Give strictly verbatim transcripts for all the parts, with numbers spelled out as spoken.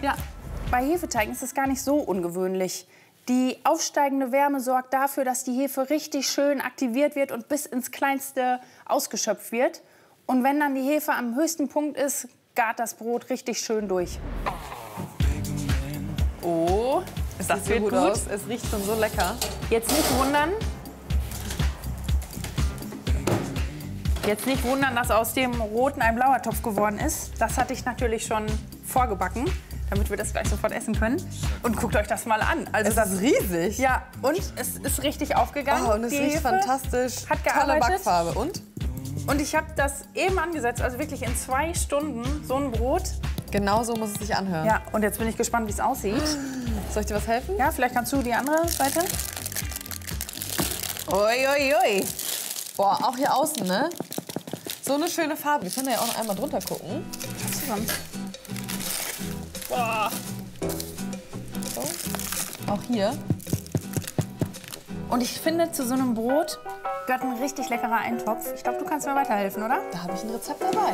Ja, bei Hefeteigen ist es gar nicht so ungewöhnlich. Die aufsteigende Wärme sorgt dafür, dass die Hefe richtig schön aktiviert wird und bis ins Kleinste ausgeschöpft wird. Und wenn dann die Hefe am höchsten Punkt ist, gart das Brot richtig schön durch. Oh, Es das sieht so wird gut gut. aus. Es riecht schon so lecker. Jetzt nicht wundern. Jetzt nicht wundern, dass aus dem Roten ein blauer Topf geworden ist. Das hatte ich natürlich schon vorgebacken, damit wir das gleich sofort essen können. Und guckt euch das mal an. Also Es das ist riesig. Ja, und es ist richtig aufgegangen. Oh, und es Die riecht Hefe fantastisch. hat Tolle gearbeitet. Backfarbe. Und? Und ich habe das eben angesetzt, also wirklich in zwei Stunden so ein Brot. Genau so muss es sich anhören. Ja, und jetzt bin ich gespannt, wie es aussieht. Soll ich dir was helfen? Ja, vielleicht kannst du die andere Seite. Ui, ui, ui. Boah, auch hier außen, ne? So eine schöne Farbe. Wir können ja auch noch einmal drunter gucken. Zusammen. Boah. So. Auch hier. Und ich finde, zu so einem Brot gehört ein richtig leckerer Eintopf. Ich glaube, du kannst mir weiterhelfen, oder? Da habe ich ein Rezept dabei.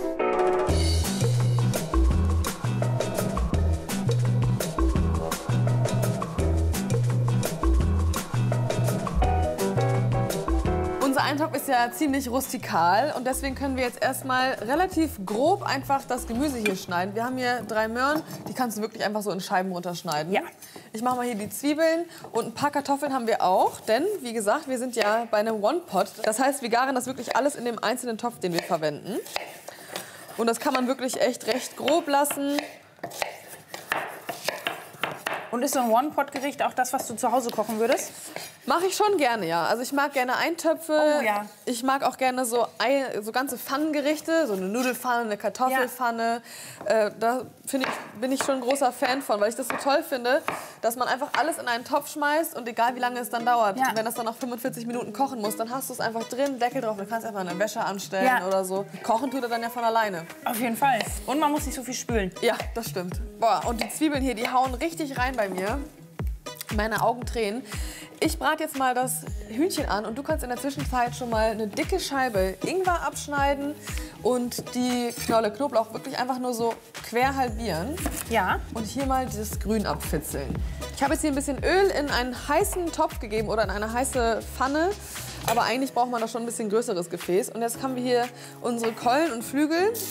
Unser Eintopf ist ja ziemlich rustikal und deswegen können wir jetzt erstmal relativ grob einfach das Gemüse hier schneiden. Wir haben hier drei Möhren, die kannst du wirklich einfach so in Scheiben runterschneiden. Ja. Ich mache mal hier die Zwiebeln und ein paar Kartoffeln haben wir auch, denn wie gesagt, wir sind ja bei einem One-Pot. Das heißt, wir garen das wirklich alles in dem einzelnen Topf, den wir verwenden. Und das kann man wirklich echt recht grob lassen. Und ist so ein One-Pot-Gericht auch das, was du zu Hause kochen würdest? Mache ich schon gerne, ja. Also ich mag gerne Eintöpfe. Oh, ja. Ich mag auch gerne so, Ei, so ganze Pfannengerichte, so eine Nudelpfanne, eine Kartoffelpfanne. Ja. Äh, da find ich, bin ich schon ein großer Fan von, weil ich das so toll finde, dass man einfach alles in einen Topf schmeißt und egal wie lange es dann dauert, Ja. wenn das dann noch fünfundvierzig Minuten kochen muss, dann hast du es einfach drin, Deckel drauf, du kannst einfach eine Wäsche anstellen Ja. oder so. Kochen tut er dann ja von alleine. Auf jeden Fall. Und man muss nicht so viel spülen. Ja, das stimmt. Boah, und die Zwiebeln hier, die hauen richtig rein bei mir. Meine Augen tränen. Ich brate jetzt mal das Hühnchen an und du kannst in der Zwischenzeit schon mal eine dicke Scheibe Ingwer abschneiden und die Knolle Knoblauch wirklich einfach nur so quer halbieren. Ja. Und hier mal das Grün abfitzeln. Ich habe jetzt hier ein bisschen Öl in einen heißen Topf gegeben oder in eine heiße Pfanne. Aber eigentlich braucht man da schon ein bisschen größeres Gefäß. Und jetzt haben wir hier unsere Kollen und Flügel.